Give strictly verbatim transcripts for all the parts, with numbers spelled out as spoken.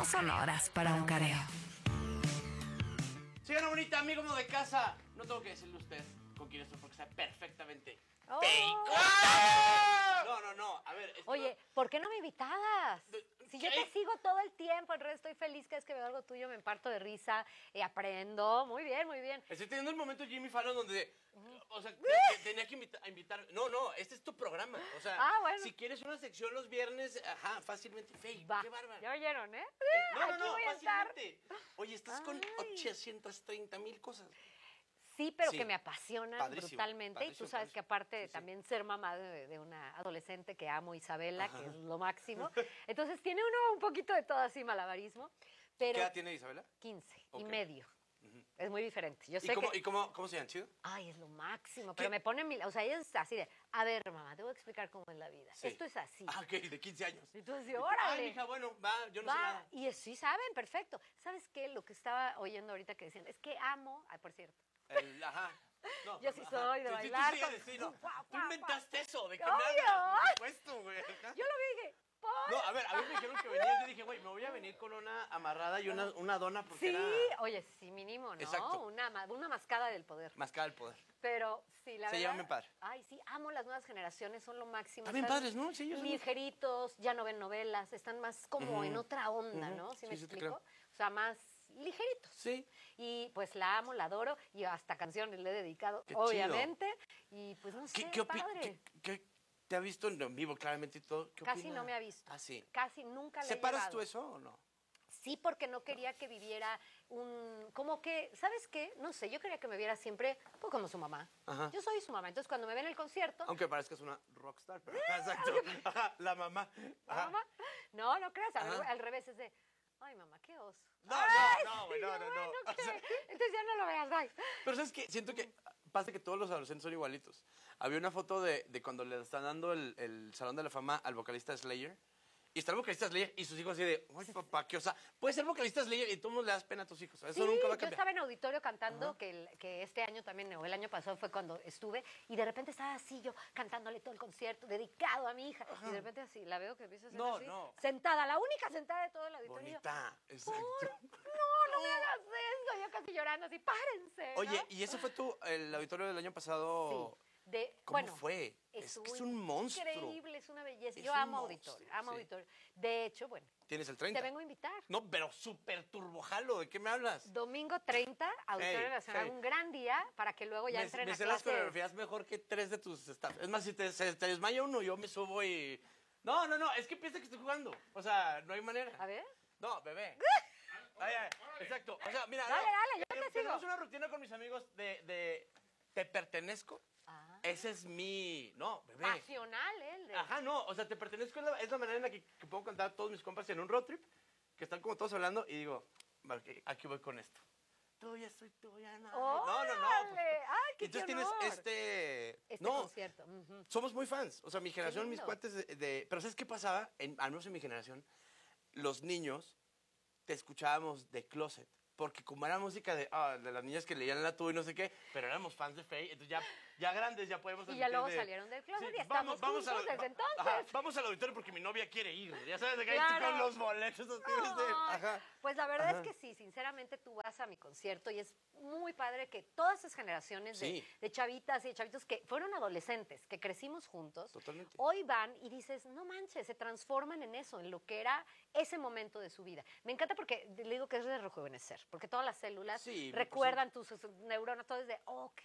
sonoras para un careo. Señora bonita, amigo de casa, no tengo que decirle a usted con quién estoy porque sabe perfectamente. Oh. ¡Fake! No, no, no, a ver. Oye, no... ¿por qué no me invitabas? Si yo te sigo todo el tiempo, en redes estoy feliz, cada vez que veo algo tuyo me parto de risa, eh, aprendo. Muy bien, muy bien. Estoy teniendo el momento Jimmy Fallon donde, uh-huh. o sea, tenía que invitar, invitar. No, no, este es tu programa. O sea, ah, bueno. si quieres una sección los viernes, ajá, fácilmente fake. Va. Qué bárbaro. Ya oyeron, ¿eh? eh no, no, Aquí no, voy fácilmente. Oye, estás Ay. con ochocientos treinta mil cosas. Sí, pero sí. que me apasionan padrísimo, brutalmente. Padrísimo, y tú sabes padrísimo. que aparte sí, sí. también ser mamá de, de una adolescente que amo, Isabela, Ajá. que es lo máximo. Entonces tiene uno un poquito de todo así malabarismo. Pero ¿Qué edad tiene Isabela? quince okay. y medio. Uh-huh. Es muy diferente. Yo sé ¿Y cómo, que... ¿y cómo, cómo se llaman? ¿Chido? Ay, es lo máximo. ¿Qué? Pero me pone mil... O sea, ella es así de, a ver, mamá, te voy a explicar cómo es la vida. Sí. Esto es así. Ah, ok, de quince años. Y tú así, órale. Ay, hija, bueno, va, yo no va. sé nada. Y sí saben, perfecto. ¿Sabes qué? Lo que estaba oyendo ahorita que decían, es que amo... Ay, por cierto. El, ajá. No, yo sí soy de sí, bailar. Sí, sí, sí, no. Guau, guau, Tú inventaste eso, ¿de qué me Obvio. hablas? Por supuesto, güey. Yo lo vi y dije, ¿por? No, a ver, a mí me dijeron que venías, yo dije, güey, me voy a venir con una amarrada y una, una dona porque sí, era... oye, sí, mínimo, ¿no? Exacto. Una, una mascada del poder. Mascada del poder. Pero sí, la Se verdad... llevan bien padre. Ay, sí, amo las nuevas generaciones, son lo máximo. Están bien padres, ¿no? Sí, ellos son... Ligeritos, ya no ven novelas, están más como Uh-huh. en otra onda, Uh-huh. ¿no? ¿Sí, Sí, me sí te explico? creo. O sea, más ligeritos. Sí. Y pues la amo, la adoro y hasta canciones le he dedicado, Qué obviamente. Y pues no sé, ¿Qué, qué, opi- padre. qué, qué te ha visto en vivo claramente y todo? ¿Qué Casi opina? no me ha visto. Ah, sí. Casi nunca le he ¿Separas llevado. tú eso o no? Sí, porque no quería que viviera un... Como que, ¿sabes qué? No sé, yo quería que me viera siempre pues, como su mamá. Ajá. Yo soy su mamá, entonces cuando me ve en el concierto... Aunque parezcas una rockstar, pero... Exacto. Ajá, la mamá. Ajá. ¿Mamá? No, no creas, al, Ajá. al revés es de... Ay, mamá, qué oso. No, Ay, no, no, güey, no, yo, no, no. bueno, O ¿qué? sea- Entonces ya no lo veas, bye. Pero ¿sabes qué? Siento que pasa que todos los adolescentes son igualitos. Había una foto de, de cuando le están dando el, el Salón de la Fama al vocalista de Slayer. Y está el vocalista de Slayer y sus hijos así de, ay, papá, ¿qué? O sea, puedes ser vocalista de Slayer y tú no le das pena a tus hijos. Eso Sí, nunca va a yo cambiar. estaba en auditorio cantando, que, el- que este año también, o el año pasado fue cuando estuve, y de repente estaba así yo cantándole todo el concierto, dedicado a mi hija, y de repente así, la veo que empieza a ser No, así, no. sentada, la única sentada de todo el auditorio. Bonita, y yo, exacto. "¿Por? No, no me hagas eso, yo casi llorando así, párense, ¿no?". Oye, ¿y eso fue tu, el auditorio del año pasado? Sí. De, ¿Cómo bueno, fue? Es que es un monstruo. Increíble, es una belleza. Es Yo un amo monstruo, auditorio, amo sí. auditorio. De hecho, bueno, ¿Tienes el treinta? te vengo a invitar. No, pero súper turbojalo, ¿de qué me hablas? Domingo treinta, Auditorio Hey, Nacional, hey. un gran día para que luego ya me entren me a sé las clases. coreografías mejor que tres de tus staff. Es más, si te, se te desmaya uno, yo me subo y... No, no, no, es que piensa que estoy jugando. O sea, no hay manera. A ver. No, bebé. Ay, ay, exacto. O sea, mira, Dale, no, dale, yo te eh, sigo. tenemos una rutina con mis amigos de, de te pertenezco. Ah. Ese es mi... No, bebé. Pasional, ¿eh? El de- Ajá, no, o sea, te pertenezco es la, es la manera en la que, que puedo contar a todos mis compas en un road trip, que están como todos hablando, y digo, vale, ok, aquí voy con esto. Tuya, soy tuya, no. No, no, no. ¡Órale! ¡Ay, qué Entonces honor! tienes este... Este no, concierto. Ujú. somos muy fans. O sea, mi generación, mis lindo. cuates de, de- Pero ¿sabes qué pasaba? En, al menos en mi generación, los niños te escuchábamos de closet. Porque como era música de, ah, de las niñas que leían la tuya y no sé qué, pero éramos fans de Faye, entonces ya, ya grandes ya podemos... Y ya admitir luego de- salieron del closet y estamos juntos al- desde va- entonces. ajá, vamos al auditorio porque mi novia quiere ir. Ya sabes, de que ahí Claro. con los boletos. Así, este, Ay, ajá. Pues la verdad Ajá. es que sí, sinceramente tú vas a mi concierto y es muy padre que todas esas generaciones de, Sí. de chavitas y de chavitos que fueron adolescentes, que crecimos juntos, Totalmente. hoy van y dices, no manches, se transforman en eso, en lo que era ese momento de su vida. Me encanta porque le digo que es de rejuvenecer, porque todas las células Sí, recuerdan tus, tus neuronas, todo es de, ok,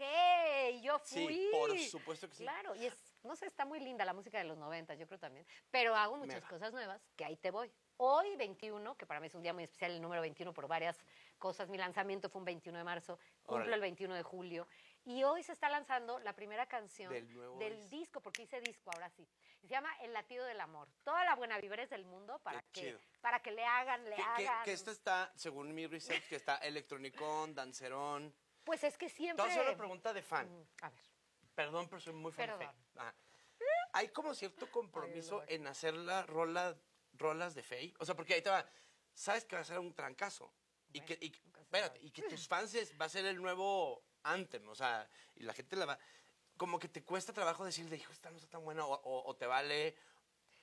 yo Sí, fui. por supuesto que sí. Claro, y es, no sé, está muy linda la música de los noventas, yo creo también, pero hago muchas Mega. cosas nuevas, que ahí te voy. Hoy, veintiuno, que para mí es un día muy especial, el número veintiuno por varias cosas. Mi lanzamiento fue un veintiuno de marzo, cumplo Órale. el veintiuno de julio. Y hoy se está lanzando la primera canción Del nuevo del disco. disco, porque hice disco ahora sí. Y se llama El latido del amor. Toda la buena vibra es del mundo para Qué que, chido. para que le hagan, le Que, que, hagan. que esta está, según mi research, que está electronicón, dancerón. Pues es que Te siempre... voy a hacer una pregunta de fan. Mm, A ver. Perdón, pero soy muy fan de Perdón. Faye. Ajá. Hay como cierto compromiso Ay, en hacer la rola, rolas de Faye. O sea, porque ahí te va. Sabes que va a ser un trancazo. Y Bueno, que, y, nunca se espérate, sabe. y que tus fans es- va a ser el nuevo anthem. O sea, y la gente la va. Como que te cuesta trabajo decirle, hijo, esta no está tan buena. O, o- o te vale.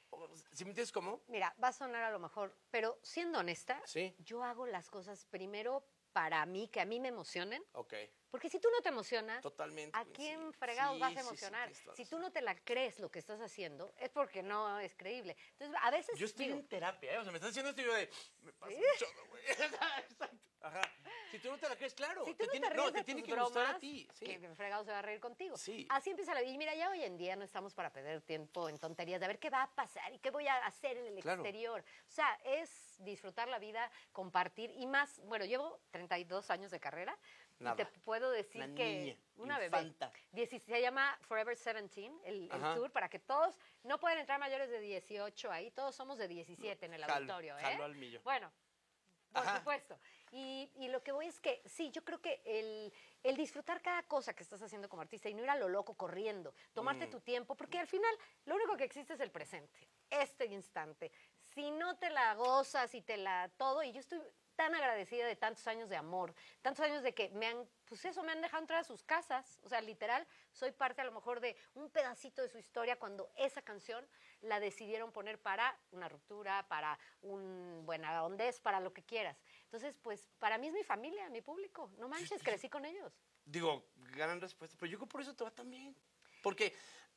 ¿Sí me entiendes cómo? Mira, va a sonar a lo mejor, pero siendo honesta, Sí. yo hago las cosas primero para mí, que a mí me emocionen. Ok. Porque si tú no te emocionas, Totalmente, ¿a güey, quién sí. fregados Sí, vas a sí, sí, emocionar? tienes toda la Si tú razón. no te la crees lo que estás haciendo, es porque no es creíble. Entonces, a veces Yo estoy digo, en terapia, ¿eh? O sea, me estás diciendo esto y yo de... Me pasa un chorro, güey. Exacto. Ajá. Si tú no te la crees, claro. si tú no tiene, te ríes no, te de tiene tus que gustar bromas, a ti. Sí. que fregado se va a reír contigo. Sí. Así empieza la vida. Y mira, ya hoy en día no estamos para perder tiempo en tonterías de a ver qué va a pasar y qué voy a hacer en el Claro. exterior. O sea, es disfrutar la vida, compartir y más. Bueno, llevo treinta y dos años de carrera Nada. y te puedo decir Una que niña, una infanta. bebé. dieciséis se llama Forever diecisiete, el, el Ajá. tour, para que todos, no pueden entrar mayores de dieciocho ahí, todos somos de diecisiete en el Jalo, auditorio, ¿eh? jalo al millo. Bueno, por Ajá. supuesto. Y, y lo que voy es que, sí, yo creo que el, el disfrutar cada cosa que estás haciendo como artista y no ir a lo loco corriendo, tomarte Mm. tu tiempo, porque al final lo único que existe es el presente, este instante. Si no te la gozas y te la todo, y yo estoy tan agradecida de tantos años de amor, tantos años de que me han, pues eso, me han dejado entrar a sus casas. O sea, literal, soy parte a lo mejor de un pedacito de su historia cuando esa canción la decidieron poner para una ruptura, para un buena hondez, para lo que quieras. Entonces, pues, para mí es mi familia, mi público. No manches, crecí con ellos. Digo, gran respuesta, pero yo creo que por eso te va tan bien. Porque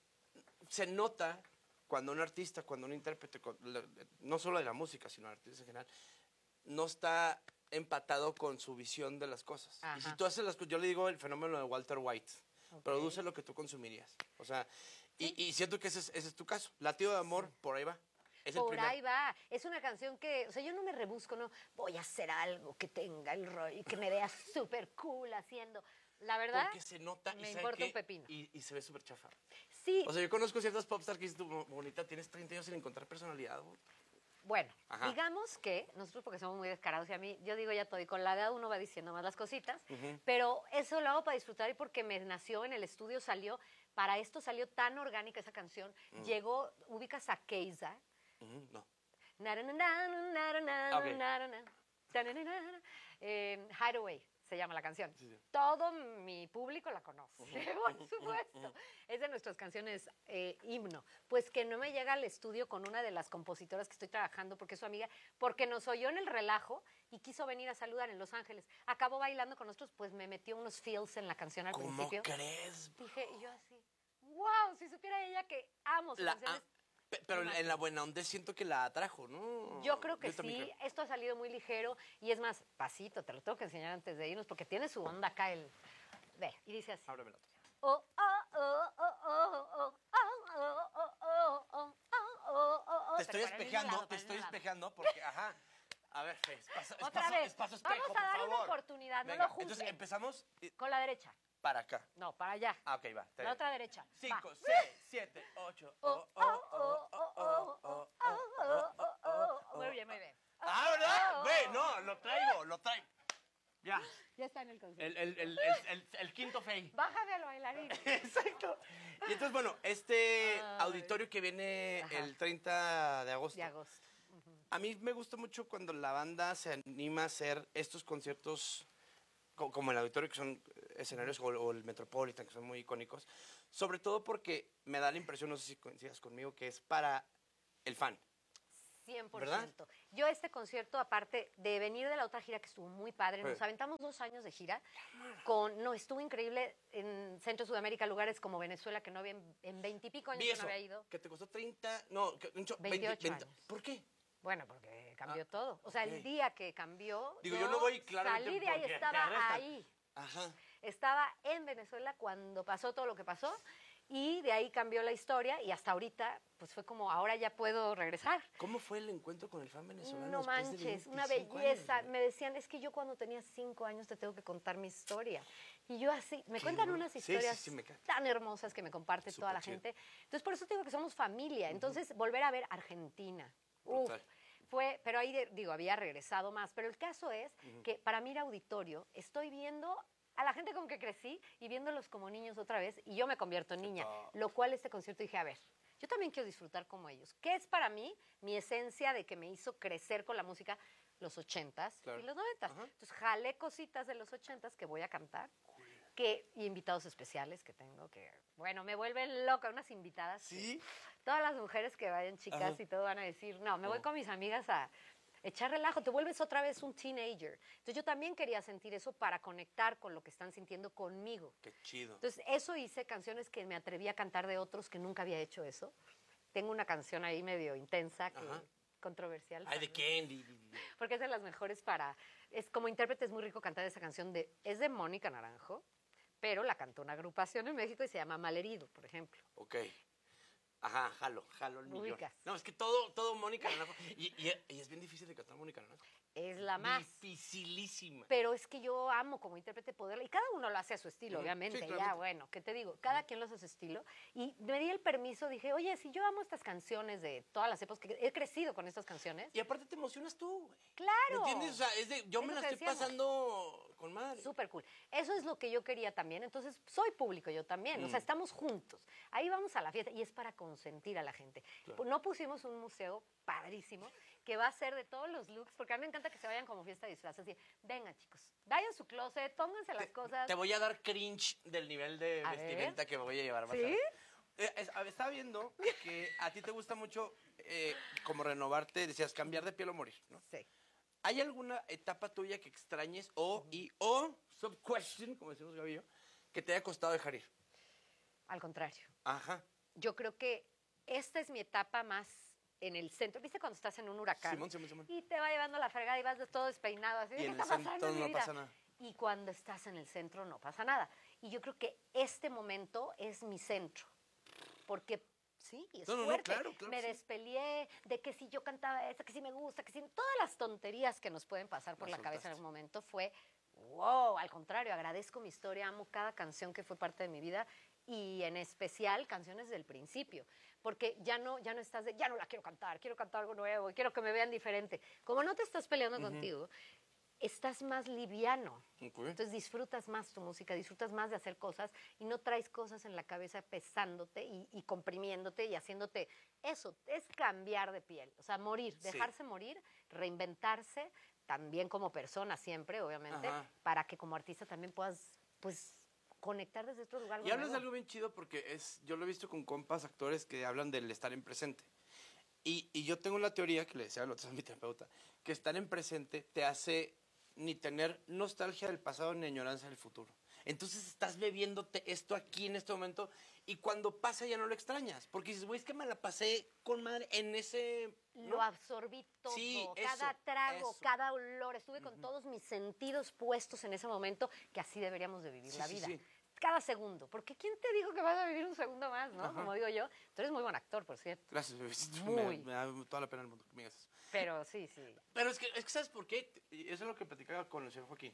se nota cuando un artista, cuando un intérprete, con- la- no solo de la música, sino de artistas en general, no está empatado con su visión de las cosas. Y Ajá. si tú haces las cosas, yo le digo el fenómeno de Walter White, Ok. produce lo que tú consumirías. O sea, y, y siento que ese es, ese es tu caso. Latido de amor, por ahí va. Es el Por primer. ahí va. Es una canción que, o sea, yo no me rebusco, no. Voy a hacer algo que tenga el rollo y que me vea súper cool haciendo. La verdad, Porque se nota y me ¿sabe importa qué? un pepino. Y, y se ve súper chafa. Sí, O sea, yo conozco ciertas popstars que dices tú, bonita, tienes treinta años sin encontrar personalidad. güey. bueno, Ajá. digamos que nosotros porque somos muy descarados y a mí, yo digo ya todo, y con la edad uno va diciendo más las cositas, pero eso lo hago para disfrutar y porque me nació en el estudio, salió, para esto salió tan orgánica esa canción, llegó, ubicas a Keiza, Ujú, no. Na-ra-na-na-na-na-na-na-na-na-na. Ok. Ta-na-na-na-na. Eh, Hideaway se llama la canción. Sí, sí. Todo mi público la conoce, por supuesto. Es de nuestras canciones eh, himno. Pues que no me llega al estudio con una de las compositoras que estoy trabajando porque es su amiga, porque nos oyó en el relajo y quiso venir a saludar en Los Ángeles. Acabó bailando con nosotros, pues me metió unos feels en la canción al ¿Cómo principio. crees? Dije, y yo así, wow, si supiera ella que amo sus La- canciones. ah, pe- pero en, en la buena onda siento que la atrajo, ¿no? Yo creo que también sí, creo. esto ha salido muy ligero y es más, pasito, te lo tengo que enseñar antes de irnos porque tiene su onda acá el... Ve, y dice así. Ábremela tú. Oh, oh, oh, oh, oh, oh, oh, oh, oh, oh, oh, oh, oh, oh, oh. Te estoy Pero para el mismo espejando, lado, te para el estoy mismo lado. espejando porque, ajá. A ver, Fe, es paso, es Otra paso- vez. es paso espejo, Vamos a por darle una favor. oportunidad, no Venga, lo juzguen. entonces empezamos y- Con la derecha. para acá. No, para allá. Ah, ok, va. está La bien. otra derecha. Cinco, Va. seis, siete, ocho. Oh, oh, oh, oh, oh, oh, oh, oh, oh, oh. Muy bien, muy bien. Ah, ¿verdad? Ve, no, lo traigo, lo traigo. Ya. Ya está en el concierto. El, el, el, el, el, el quinto Fey. Bájame al bailarín. Exacto. Y entonces, bueno, este Ay. auditorio que viene Ajá. el treinta de agosto. De agosto. A mí me gusta mucho cuando la banda se anima a hacer estos conciertos co- como el auditorio, que son escenarios, o, o el Metropolitan, que son muy icónicos. Sobre todo porque me da la impresión, no sé si coincidas conmigo, que es para el fan. cien por ¿Verdad? ciento. Yo este concierto, aparte de venir de la otra gira que estuvo muy padre, nos Sí. aventamos dos años de gira con, no, estuvo increíble en Centro Sudamérica, lugares como Venezuela, que no había en veintipico años Vi que eso, no había ido. que te costó treinta, no, que, un cho- veintiocho veinte. años. ¿Por qué? Bueno, porque cambió Ah, todo. O sea, ok. el día que cambió, Digo, yo no voy claramente salí de ahí, porque te estaba arrestan. ahí. Ajá. Estaba en Venezuela cuando pasó todo lo que pasó y de ahí cambió la historia y hasta ahorita, pues fue como, ahora ya puedo regresar. ¿Cómo fue el encuentro con el fan venezolano? No después de manches, una veinticinco belleza. años, güey? Me decían, es que yo cuando tenía cinco años te tengo que contar mi historia. Y yo así, me Qué cuentan bueno. unas Sí, sí, historias sí, me encanta. tan hermosas que me comparte toda Súper la chido. gente. Entonces, por eso te digo que somos familia. Entonces, volver a ver Argentina. Uf, Brutal. fue, pero ahí, de- digo, había regresado más. Pero el caso es que para mí ir a auditorio, estoy viendo a la gente con que crecí y viéndolos como niños otra vez y yo me convierto en niña. top. Lo cual este concierto dije, a ver, yo también quiero disfrutar como ellos. ¿Qué es para mí mi esencia de que me hizo crecer con la música los ochentas Claro. y los noventas? Ajá. Entonces jalé cositas de los ochentas que voy a cantar que, y invitados especiales que tengo, que, bueno, me vuelven loca, unas invitadas. ¿Sí? que todas las mujeres que vayan, chicas, Ajá. y todo van a decir, no, me voy Oh. con mis amigas a echar relajo, te vuelves otra vez un teenager. Entonces yo también quería sentir eso para conectar con lo que están sintiendo conmigo. Qué chido. Entonces eso hice, canciones que me atreví a cantar de otros que nunca había hecho eso. Tengo una canción ahí medio intensa, que Ajá. controversial. Ay, de también, Candy. porque es de las mejores para... Es, como intérprete es muy rico cantar esa canción. De, es de Mónica Naranjo, pero la cantó una agrupación en México y se llama Malherido, por ejemplo. Ok. Ajá, jalo, jalo el millón. Ubicas. No, es que todo, todo Mónica Naranjo. Y, y, y es bien difícil de cantar Mónica Naranjo. Es la más. Dificilísima. Pero es que yo amo como intérprete poderla, y cada uno lo hace a su estilo, Ujú. obviamente, Sí, ya, claramente. bueno, ¿qué te digo? Cada quien lo hace a su estilo, y me di el permiso, dije, oye, si yo amo estas canciones de todas las épocas, que he crecido con estas canciones, Y aparte te emocionas tú, güey. ¡claro! ¿Me entiendes? O sea, es de, yo Es me lo la que estoy decíamos. pasando con madre. Súper cool. Eso es lo que yo quería también, entonces soy público yo también, o sea, Mm. estamos juntos, ahí vamos a la fiesta, y es para consentir a la gente. Claro. No pusimos un museo padrísimo, que va a ser de todos los looks, porque a mí me encanta que se vayan como fiesta de disfraces, y vengan chicos, vayan a su closet, pónganse las cosas. Te voy a dar cringe del nivel de A vestimenta ver. que me voy a llevar. vas a ¿Sí? ver. Eh, es- a ver, estaba viendo que a ti te gusta mucho eh, como renovarte, decías cambiar de piel o morir, ¿no? Sí. ¿Hay alguna etapa tuya que extrañes o, y, o, sub-question, como decimos Gaby y yo, que te haya costado dejar ir? Al contrario. Ajá. Yo creo que esta es mi etapa más en el centro. ¿Viste cuando estás en un huracán? Simón, Simón, Simón. Y te va llevando la fregada y vas de todo despeinado así. Y ¿Qué en está el pasando centro en mi no vida? pasa nada. Y cuando estás en el centro no pasa nada. Y yo creo que este momento es mi centro. Porque sí, es No, no, no, fuerte. claro, claro, me sí. despeleé de que si yo cantaba esta, que si me gusta, que si... Todas las tonterías que nos pueden pasar por Las la cabeza en soltaste. algún momento fue, wow, al contrario, agradezco mi historia, amo cada canción que fue parte de mi vida y en especial canciones del principio, porque ya no, ya no estás de, ya no la quiero cantar, quiero cantar algo nuevo y quiero que me vean diferente. Como no te estás peleando contigo, estás más liviano. Ok. Entonces disfrutas más tu música, disfrutas más de hacer cosas y no traes cosas en la cabeza pesándote y, y comprimiéndote y haciéndote eso. Es cambiar de piel, o sea, morir, Sí. dejarse morir, reinventarse, también como persona siempre, obviamente, Ajá. para que como artista también puedas, pues, conectar desde otro lugar. Y hablas de nuevo. algo bien chido porque es, yo lo he visto con compas actores que hablan del estar en presente. Y, y yo tengo la teoría, que le decía lo otro a mi terapeuta, que estar en presente te hace ni tener nostalgia del pasado ni añoranza del futuro. Entonces estás bebiéndote esto aquí en este momento y cuando pasa ya no lo extrañas. Porque dices, güey, es que me la pasé con madre en ese... ¿no? Lo absorbí todo, Sí, cada eso, trago, eso. cada olor. Estuve con todos mis sentidos puestos en ese momento, que así deberíamos de vivir Sí, la sí, vida. sí. Cada segundo. Porque ¿quién te dijo que vas a vivir un segundo más, no? Ajá. Como digo yo. Tú eres muy buen actor, por cierto. Gracias, bebecito. Muy. Me, me da toda la pena del mundo que me digas eso. Pero sí, sí. Pero es que, es que ¿sabes por qué? Y eso es lo que platicaba con el señor Joaquín.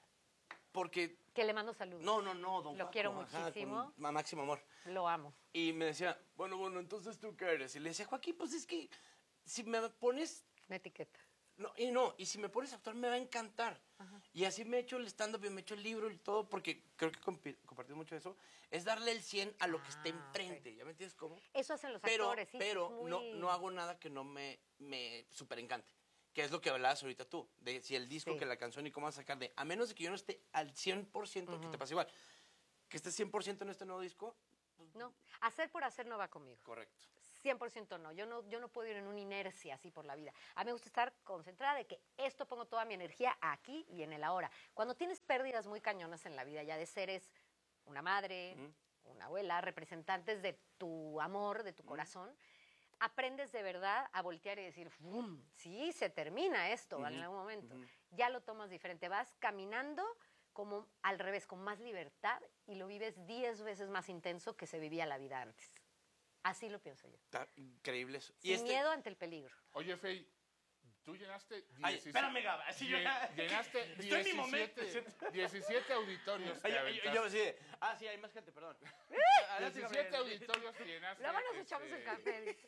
Porque... Que le mando saludos. No, no, no, don Lo Paco, quiero ajá, muchísimo. con ma- máximo amor. Lo amo. Y me decía, bueno, bueno, entonces tú qué eres. Y le decía, Joaquín, pues es que si me pones, Una etiqueta. no, y no, y si me pones a actuar me va a encantar. Y así me he hecho el stand-up y me he hecho el libro y todo, porque creo que compi- compartimos mucho eso, es darle el cien a lo que esté Ah, enfrente. ¿Ya me entiendes cómo? Eso hacen los Pero, actores, sí. pero es muy... no, no hago nada que no me, me super encante. Que es lo que hablabas ahorita tú, de si el disco, Sí. que la canción y cómo vas a sacar de, a menos de que yo no esté al cien por ciento, que te pasa igual, que estés cien por ciento en este nuevo disco, No, hacer por hacer no va conmigo. correcto. cien por ciento no. Yo no, yo no puedo ir en una inercia así por la vida. A mí me gusta estar concentrada de que esto pongo toda mi energía aquí y en el ahora. Cuando tienes pérdidas muy cañonas en la vida, ya de seres, una madre, una abuela, representantes de tu amor, de tu corazón, aprendes de verdad a voltear y decir, ¡fum! Sí, se termina esto en algún momento. Ya lo tomas diferente. Vas caminando como al revés, con más libertad y lo vives diez veces más intenso que se vivía la vida antes. Así lo pienso yo. Está increíble eso. Sin miedo ante el peligro. Oye, Fey, tú llenaste Ay, diecisiete, espérame, Gaba, así yo ya- llen- llenaste Estoy en mi momento. diecisiete, diecisiete auditorios que Ay, yo, aventaste. yo, sí, de, ah, sí, hay más gente, perdón. Adelante, diecisiete Gabriel. auditorios que llenaste. Luego nos este, echamos el café. dice.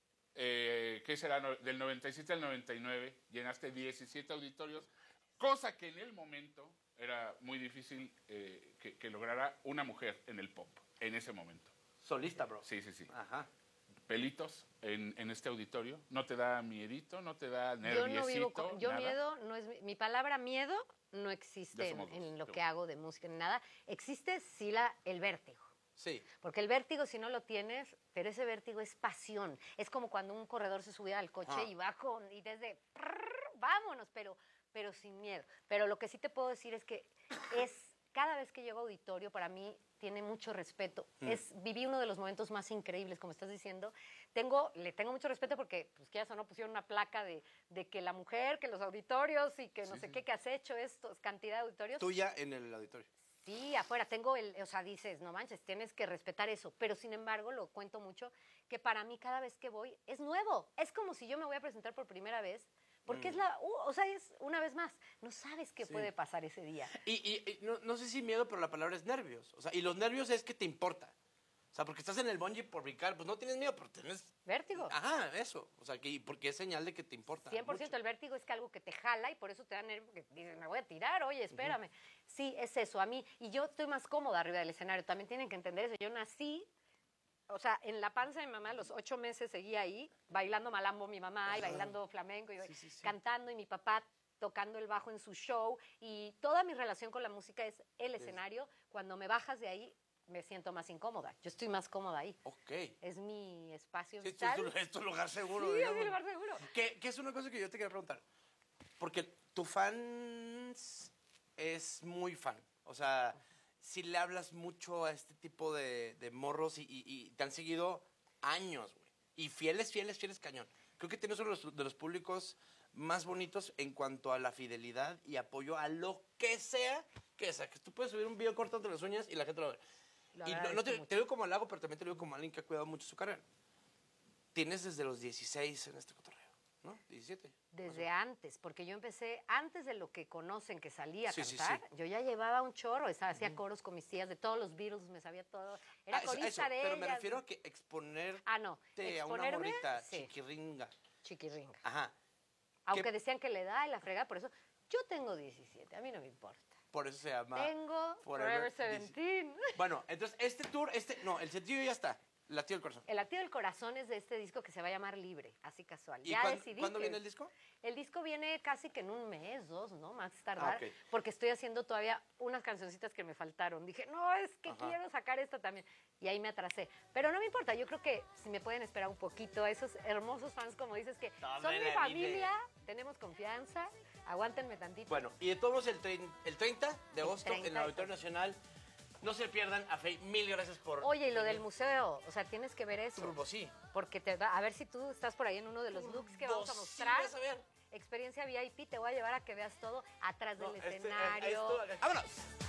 eh, ¿Qué será? No, del noventa y siete al noventa y nueve llenaste diecisiete auditorios, cosa que en el momento era muy difícil eh, que, que lograra una mujer en el pop, en ese momento. Solista, bro. Sí, sí, sí. Ajá. pelitos en, en este auditorio? ¿No te da miedito? ¿No te da Yo nerviosito? no vivo con, yo nada? miedo, no es mi, mi palabra miedo no existe Ya en, somos dos, en lo qué que bueno. hago de música ni nada. Existe sí la, el vértigo. Sí. Porque el vértigo, si no lo tienes, pero ese vértigo es pasión. Es como cuando un corredor se subía al coche Ah. y bajo y desde, prrr, vámonos, pero, pero sin miedo. Pero lo que sí te puedo decir es que es cada vez que llego a auditorio, para mí tiene mucho respeto. Mm. Es, viví uno de los momentos más increíbles, como estás diciendo. Tengo, le tengo mucho respeto porque, pues, quieras o no, pusieron una placa de, de que la mujer, que los auditorios y que no Sí, sé sí. qué, que has hecho esto, cantidad de auditorios. Tuya en el auditorio. Sí, afuera tengo el, o sea, dices, no manches, tienes que respetar eso, pero sin embargo, lo cuento mucho, que para mí cada vez que voy es nuevo, es como si yo me voy a presentar por primera vez, porque es la, uh, o sea, es una vez más, no sabes qué Sí. puede pasar ese día. Y, y- y no, no sé si miedo, pero la palabra es nervios. O sea, y los nervios es que te importa. O sea, porque estás en el bungee por brincar, pues no tienes miedo, pero tienes... Vértigo. Ajá, eso. O sea, que, porque es señal de que te importa. cien por ciento mucho. el vértigo es que algo que te jala y por eso te da nervio, porque dices, me voy a tirar, oye, espérame. Sí, es eso, a mí, y yo estoy más cómoda arriba del escenario, también tienen que entender eso. Yo nací, o sea, en la panza de mi mamá, los ocho meses seguía ahí, bailando malambo mi mamá, y bailando flamenco, y Sí, sí, sí. cantando, y mi papá tocando el bajo en su show, y toda mi relación con la música es el escenario. Cuando me bajas de ahí, me siento más incómoda. Yo estoy más cómoda ahí. Ok. Es mi espacio Sí, esto vital. es tu, es tu lugar seguro. Sí, es digamos. mi lugar seguro. Que, que es una cosa que yo te quería preguntar. Porque tu fans es muy fan. O sea, si le hablas mucho a este tipo de, de morros y, y- y te han seguido años, güey. Y fieles, fieles, fieles cañón. Creo que tienes uno de los, de los públicos más bonitos en cuanto a la fidelidad y apoyo a lo que sea que sea. Que tú puedes subir un video corto entre las uñas y la gente lo ve. Lo Y no, no agradezco te, mucho. te digo como halago, pero también te digo como alguien que ha cuidado mucho su carrera. Tienes desde los dieciséis en este cotorreo, ¿no? diecisiete. Desde antes, porque yo empecé antes de lo que conocen que salía a Sí, sí, cantar. sí. Yo ya llevaba un chorro, estaba, hacía coros con mis tías de todos los Beatles, me sabía todo. Era Ah, eso- corista eso, de pero ellas. me refiero a que exponerte Ah, no, a una exponerme, morrita sí. chiquirringa. Chiquirringa. Ajá. Aunque decían que le da y la frega, por eso yo tengo diecisiete, a mí no me importa. Por eso se llama Tengo Forever Forever diecisiete. Bueno, entonces este tour, este, no, el sencillo ya está. Latido el corazón. El latido del corazón es de este disco que se va a llamar Libre, así casual. ¿Y Ya cuán- decidí cuándo que- viene el disco? El disco viene casi que en un mes, dos, ¿no? Más tardar. Ah, ok. Porque estoy haciendo todavía unas cancioncitas que me faltaron. Dije, no, es que Ajá. quiero sacar esta también. Y ahí me atrasé. Pero no me importa, yo creo que si me pueden esperar un poquito a esos hermosos fans, como dices, que Tome son mi la familia, tenemos confianza, aguántenme tantito. Bueno, y de todos modos el, trein- el treinta de agosto treinta en el de Auditorio Nacional. No se pierdan a Faye. Mil gracias por... Oye, y lo del museo, o sea, tienes que ver eso. Turbo, sí. Porque te va, a ver si tú estás por ahí en uno de los looks que vamos a Turbo, sí, mostrar. vas a ver. Experiencia V I P, te voy a llevar a que veas todo atrás No, del este, escenario. esto- ¡Vámonos!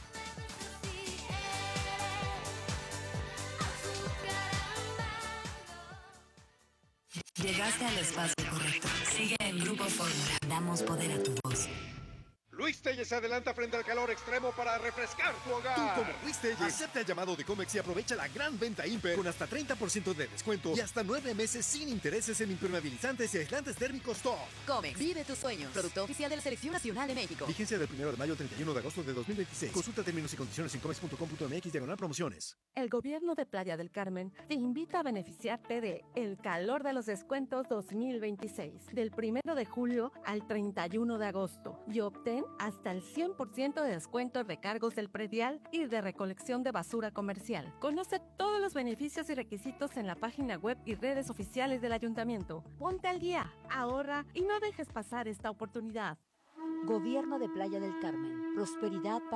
Llegaste al espacio correcto. Sigue en Grupo Fórmula. Damos poder a tu voz. Luis Telles se adelanta frente al calor extremo para refrescar tu hogar. Tú como Luis Telles, acepta el llamado de Comex y aprovecha la gran venta Imper con hasta treinta por ciento de descuento y hasta nueve meses sin intereses en impermeabilizantes y aislantes térmicos top. Comex, vive tus sueños. Producto oficial de la Selección Nacional de México. Vigencia del primero de mayo al treinta y uno de agosto de dos mil veintiséis. Consulta términos y condiciones en comex punto com punto mx diagonal promociones. El gobierno de Playa del Carmen te invita a beneficiarte de El Calor de los Descuentos dos mil veintiséis, del primero de julio al treinta y uno de agosto, y obtén hasta el cien por ciento de descuento en recargos del predial y de recolección de basura comercial. Conoce todos los beneficios y requisitos en la página web y redes oficiales del ayuntamiento. Ponte al día, ahorra y no dejes pasar esta oportunidad. Gobierno de Playa del Carmen. Prosperidad para